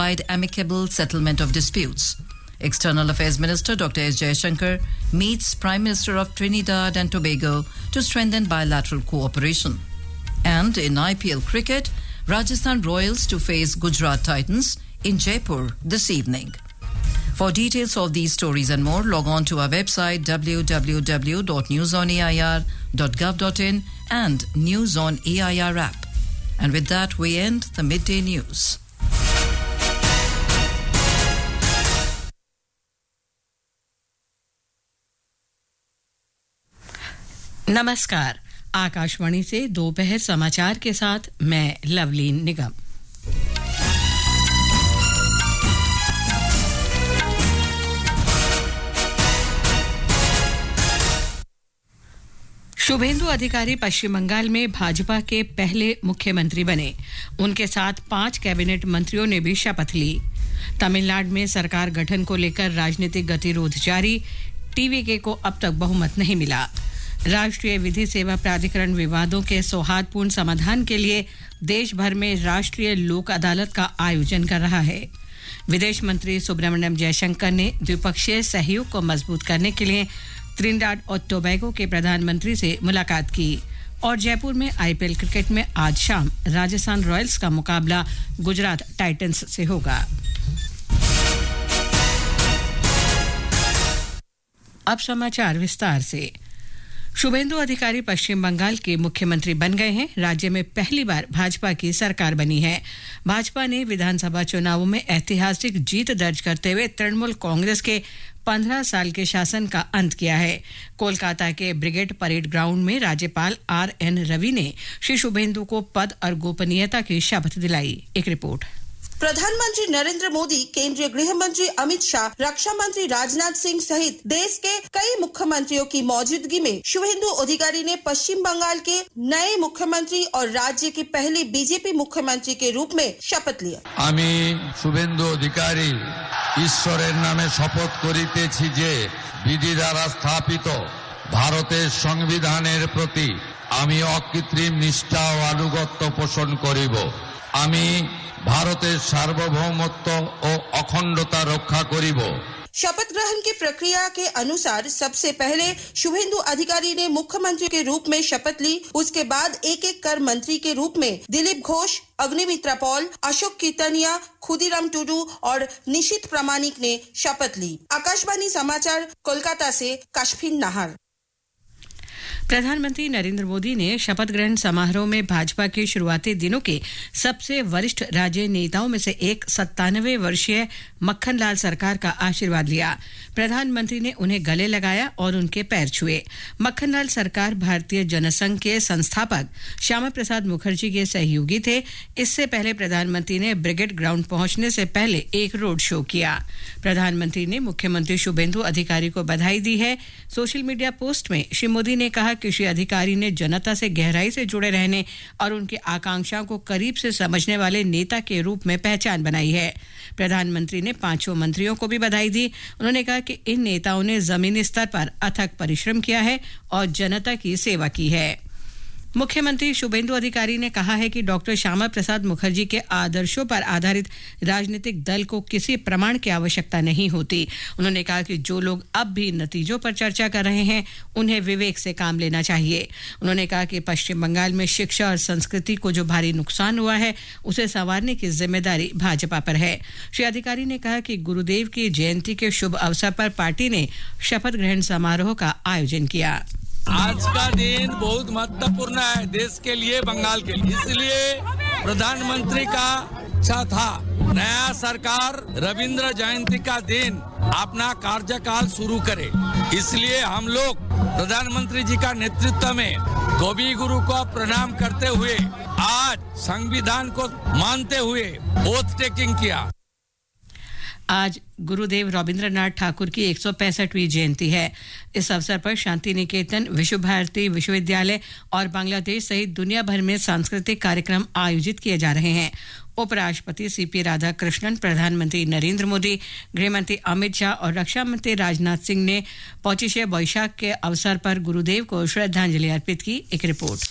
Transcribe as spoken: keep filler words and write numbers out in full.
provide amicable settlement of disputes. External Affairs Minister Doctor S. Jaishankar meets Prime Minister of Trinidad and Tobago to strengthen bilateral cooperation. And in I P L cricket, Rajasthan Royals to face Gujarat Titans in Jaipur this evening. For details of these stories and more, log on to our website w w w dot news on a i r dot gov dot in and News on A I R app. And with that, we end the midday news. नमस्कार, आकाशवाणी से दोपहर समाचार के साथ मैं लवलीन निगम। शुभेंदु अधिकारी पश्चिम बंगाल में भाजपा के पहले मुख्यमंत्री बने। उनके साथ पांच कैबिनेट मंत्रियों ने भी शपथ ली। तमिलनाडु में सरकार गठन को लेकर राजनीतिक गतिरोध जारी। टीवीके को अब तक बहुमत नहीं मिला। राष्ट्रीय विधि सेवा प्राधिकरण विवादों के सौहार्दपूर्ण समाधान के लिए देश भर में राष्ट्रीय लोक अदालत का आयोजन कर रहा है। विदेश मंत्री सुब्रमण्यम जयशंकर ने द्विपक्षीय सहयोग को मजबूत करने के लिए त्रिनिदाद और टोबैगो के प्रधानमंत्री से मुलाकात की। और जयपुर में आई पी एल क्रिकेट में आज शाम राजस्थान रॉयल्स का मुकाबला गुजरात टाइटंस से होगा। अब समाचार विस्तार से। शुभेंदु अधिकारी पश्चिम बंगाल के मुख्यमंत्री बन गए हैं। राज्य में पहली बार भाजपा की सरकार बनी है। भाजपा ने विधानसभा चुनावों में ऐतिहासिक जीत दर्ज करते हुए तृणमूल कांग्रेस के पंद्रह साल के शासन का अंत किया है। कोलकाता के ब्रिगेड परेड ग्राउंड में राज्यपाल आर एन रवि ने श्री शुभेंदु को पद और गोपनीयता की शपथ दिलाई। एक रिपोर्ट। प्रधानमंत्री नरेंद्र मोदी, केंद्रीय गृह मंत्री अमित शाह, रक्षा मंत्री राजनाथ सिंह सहित देश के कई मुख्यमंत्रियों की मौजूदगी में शुभेंदु अधिकारी ने पश्चिम बंगाल के नए मुख्यमंत्री और राज्य के पहले बीजेपी मुख्यमंत्री के रूप में शपथ लिया। আমি শুভেন্দু অধিকারী ঈশ্বরের নামে শপথ করিতেছি যে বিধি দ্বারা স্থাপিত ভারতের সংবিধানের প্রতি আমি অকৃত্রিম নিষ্ঠা ও আনুগত্য পোষণ করিব। আমি भारतेर सार्वभौमत्व और अखंडता रक्षा करिब। शपथ ग्रहण की प्रक्रिया के अनुसार सबसे पहले शुभेंदु अधिकारी ने मुख्यमंत्री के रूप में शपथ ली। उसके बाद एक एक कर मंत्री के रूप में दिलीप घोष, अग्निमित्रा पॉल, अशोक कीर्तनिया, खुदीराम टुडू और निशित प्रामाणिक ने शपथ ली। आकाशवाणी समाचार कोलकाता से काशफिन नाहर। प्रधानमंत्री नरेंद्र मोदी ने शपथ ग्रहण समारोह में भाजपा के शुरुआती दिनों के सबसे वरिष्ठ राज्य नेताओं में से एक सत्तानवे वर्षीय मक्खनलाल सरकार का आशीर्वाद लिया। प्रधानमंत्री ने उन्हें गले लगाया और उनके पैर छुए। मक्खनलाल सरकार भारतीय जनसंघ के संस्थापक श्यामा प्रसाद मुखर्जी के सहयोगी थे। इससे पहले प्रधानमंत्री ने ब्रिगेड ग्राउंड पहुंचने से पहले एक रोड शो किया। प्रधानमंत्री ने मुख्यमंत्री शुभेंदु अधिकारी को बधाई दी है। सोशल मीडिया पोस्ट में श्री मोदी ने कहा कि श्री अधिकारी ने जनता से गहराई से जुड़े रहने और उनकी आकांक्षाओं को करीब से समझने वाले नेता के रूप में पहचान बनाई है। प्रधानमंत्री ने पांचों मंत्रियों को भी बधाई दी। उन्होंने कहा कि इन नेताओं ने जमीनी स्तर पर अथक परिश्रम किया है और जनता की सेवा की है। मुख्यमंत्री शुभेंदु अधिकारी ने कहा है कि डॉक्टर श्यामा प्रसाद मुखर्जी के आदर्शों पर आधारित राजनीतिक दल को किसी प्रमाण की आवश्यकता नहीं होती। उन्होंने कहा कि जो लोग अब भी नतीजों पर चर्चा कर रहे हैं, उन्हें विवेक से काम लेना चाहिए। उन्होंने कहा कि पश्चिम बंगाल में शिक्षा और संस्कृति को जो भारी नुकसान हुआ है, उसे संवारने की जिम्मेदारी भाजपा पर है। श्री अधिकारी ने कहा कि गुरुदेव की जयंती के शुभ अवसर पर पार्टी ने शपथ ग्रहण समारोह का आयोजन किया। आज का दिन बहुत महत्वपूर्ण है देश के लिए, बंगाल के लिए। इसलिए प्रधानमंत्री का इच्छा था नया सरकार रविंद्र जयंती का दिन अपना कार्यकाल शुरू करे। इसलिए हम लोग प्रधानमंत्री जी का नेतृत्व में कवि गुरु को प्रणाम करते हुए आज संविधान को मानते हुए ओथ टेकिंग किया। आज गुरुदेव रविंद्रनाथ ठाकुर की एक सौ पैंसठवीं जयंती है। इस अवसर पर शांति निकेतन, विश्व भारती विश्वविद्यालय और बांग्लादेश सहित दुनिया भर में सांस्कृतिक कार्यक्रम आयोजित किए जा रहे हैं। उपराष्ट्रपति सीपी राधाकृष्णन, प्रधानमंत्री नरेंद्र मोदी, गृहमंत्री अमित शाह और रक्षा मंत्री राजनाथ सिंह ने पौचिशे बैशाख के अवसर पर गुरुदेव को श्रद्धांजलि अर्पित की। एक रिपोर्ट।